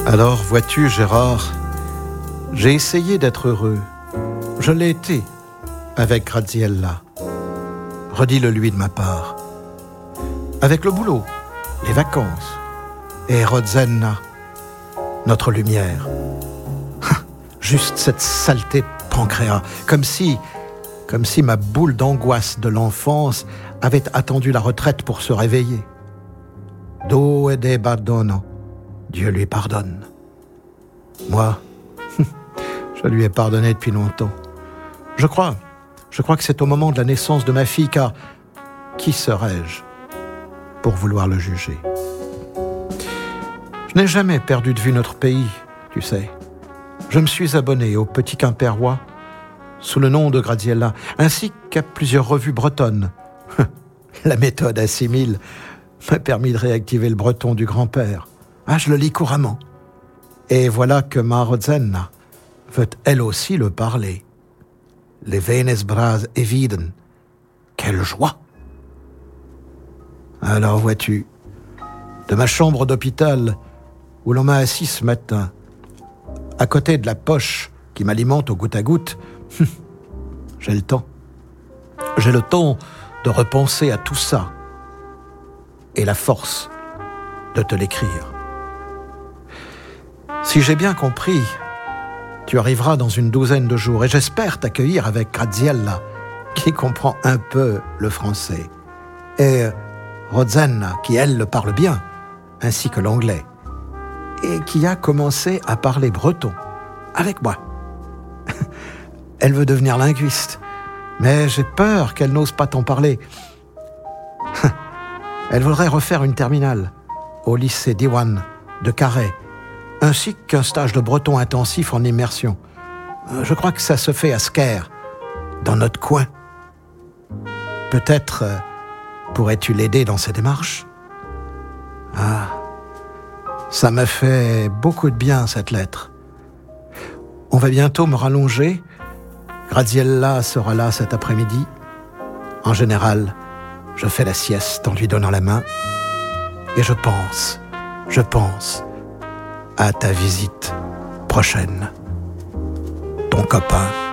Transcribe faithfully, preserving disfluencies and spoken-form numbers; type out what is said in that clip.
Alors, vois-tu, Gérard, j'ai essayé d'être heureux. Je l'ai été, avec Graziella. Redis-le-lui de ma part. Avec le boulot, les vacances, et Rozenna, notre lumière. Juste cette saleté de pancréas, comme si, comme si ma boule d'angoisse de l'enfance avait attendu la retraite pour se réveiller. Do e de bardono, Dieu lui pardonne. Moi, je lui ai pardonné depuis longtemps. Je crois, je crois que c'est au moment de la naissance de ma fille, car qui serais-je pour vouloir le juger? Je n'ai jamais perdu de vue notre pays, tu sais. Je me suis abonné au Petit Quimpérois sous le nom de Graziella, ainsi qu'à plusieurs revues bretonnes. La méthode assimile m'a permis de réactiver le breton du grand-père. Ah, je le lis couramment. Et voilà que ma Rozenna veut elle aussi le parler. Les venes bras eviden. Quelle joie! Alors vois-tu, de ma chambre d'hôpital, où l'on m'a assis ce matin, à côté de la poche qui m'alimente au goutte à goutte, j'ai le temps. J'ai le temps de repenser à tout ça et la force de te l'écrire. Si j'ai bien compris, tu arriveras dans une douzaine de jours et j'espère t'accueillir avec Graziella, qui comprend un peu le français, et Rozenna, qui elle le parle bien, ainsi que l'anglais, et qui a commencé à parler breton avec moi. Elle veut devenir linguiste, mais j'ai peur qu'elle n'ose pas t'en parler. Elle voudrait refaire une terminale au lycée Diwan de Carhaix, ainsi qu'un stage de breton intensif en immersion. Je crois que ça se fait à Sker, dans notre coin. Peut-être euh, pourrais-tu l'aider dans ses démarches? Ah, ça m'a fait beaucoup de bien, cette lettre. On va bientôt me rallonger. Graziella sera là cet après-midi. En général, je fais la sieste en lui donnant la main. Et je pense, je pense à ta visite prochaine. Ton copain